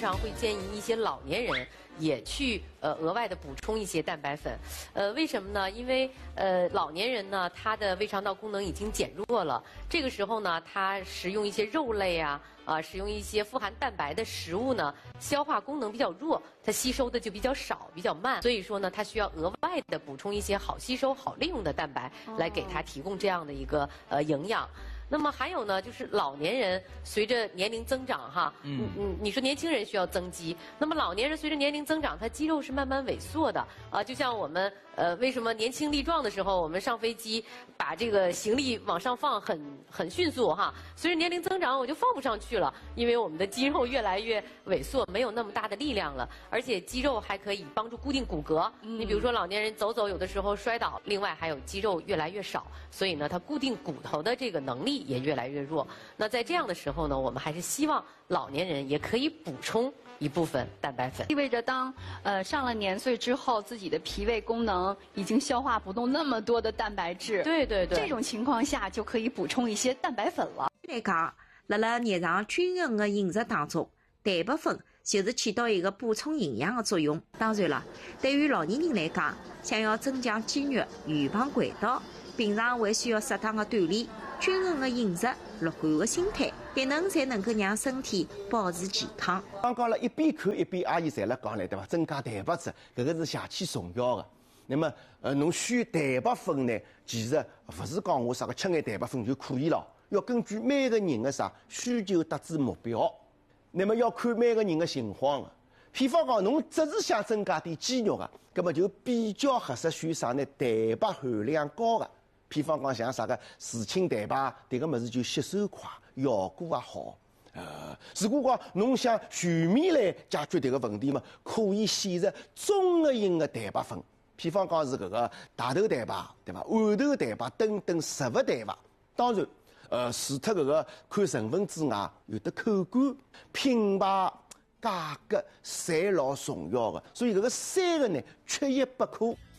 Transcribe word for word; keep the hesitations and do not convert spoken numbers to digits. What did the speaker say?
常会建议一些老年人也去呃额外的补充一些蛋白粉。呃，为什么呢？因为呃老年人呢，他的胃肠道功能已经减弱了，这个时候呢，他食用一些肉类啊。 啊，使用一些富含蛋白的食物呢，消化功能比较弱，它吸收的就比较少，比较慢。所以说呢，它需要额外的补充一些好吸收、好利用的蛋白，来给它提供这样的一个呃营养。那么还有呢，就是老年人随着年龄增长哈，嗯嗯，你说年轻人需要增肌，那么老年人随着年龄增长，他肌肉是慢慢萎缩的啊。就像我们呃，为什么年轻力壮的时候，我们上飞机把这个行李往上放很很迅速哈，随着年龄增长，我就放不上去。 去了，因为我们的肌肉越来越萎缩，没有那么大的力量了，而且肌肉还可以帮助固定骨骼。嗯、你比如说老年人走走，有的时候摔倒，另外还有肌肉越来越少，所以呢，它固定骨头的这个能力也越来越弱。那在这样的时候呢，我们还是希望老年人也可以补充一部分蛋白粉， 意味着当呃上了年岁之后，自己的脾胃功能已经消化不动那么多的蛋白质。 对对对， 这种情况下就可以补充一些蛋白粉了。 来讲。 辣辣日常均衡的饮食当中，蛋白粉就是起到一个补充营养的作用。当然了，对于老年人来讲，想要增强肌肉、预防轨道，平常还需要适当的锻炼、均衡的饮食、乐观的心态，迭能才能够让身体保持健康。 刚刚了一边看一边阿姨侪辣讲嘞，对伐？增加蛋白质，搿个是邪气重要的。那么，呃，侬需蛋白粉呢，其实勿是讲我啥个吃眼蛋白粉就可以了。 要根据每个人的啥需求达至目标，那么要看每个人的情况的。譬方讲，侬只是想增加点肌肉的，那么就比较合适选啥呢？蛋白含量高的。譬方讲，像啥个乳清蛋白，迭个物事就吸收快，效果也好。呃，如果讲侬想全面来解决迭个问题嘛，可以选择综合型的蛋白粉。譬方讲是搿个大豆蛋白，对伐？豌豆蛋白等等食物蛋白，当然。 呃，除脱搿个看成分之外，有的口感、品牌、价格，侪老重要的。所以搿个三个呢，缺一不可。